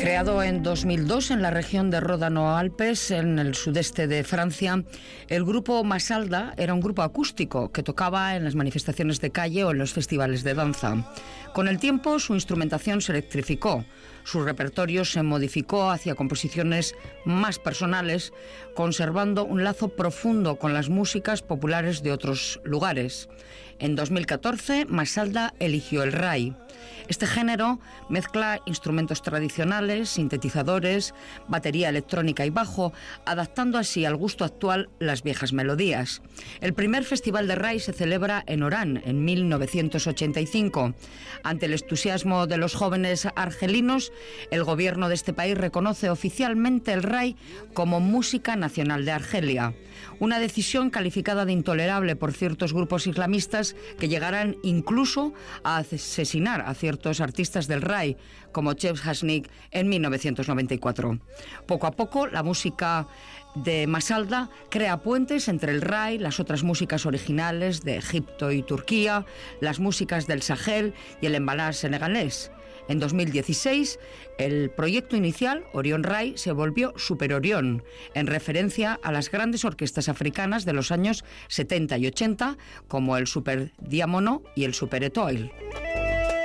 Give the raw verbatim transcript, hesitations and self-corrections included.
Creado en dos mil dos en la región de Ródano-Alpes, en el sudeste de Francia, el grupo Masalda era un grupo acústico que tocaba en las manifestaciones de calle o en los festivales de danza. Con el tiempo, su instrumentación se electrificó, su repertorio se modificó hacia composiciones más personales, conservando un lazo profundo con las músicas populares de otros lugares. En dos mil catorce, Masalda eligió el rai. Este género mezcla instrumentos tradicionales, sintetizadores, batería electrónica y bajo, adaptando así al gusto actual las viejas melodías. El primer festival de rai se celebra en Orán en mil novecientos ochenta y cinco. Ante el entusiasmo de los jóvenes argelinos, el gobierno de este país reconoce oficialmente el rai como música nacional de Argelia. Una decisión calificada de intolerable por ciertos grupos islamistas que llegarán incluso a asesinar a ciertos artistas del rai, como Cheb Hasnik en mil novecientos noventa y cuatro. Poco a poco, la música de Masalda crea puentes entre el rai, las otras músicas originales de Egipto y Turquía, las músicas del Sahel y el embalá senegalés. En dos mil dieciséis, el proyecto inicial, Orión Rai, se volvió Super Orión, en referencia a las grandes orquestas africanas de los años setenta y ochenta, como el Super Diamono y el Super Etoile.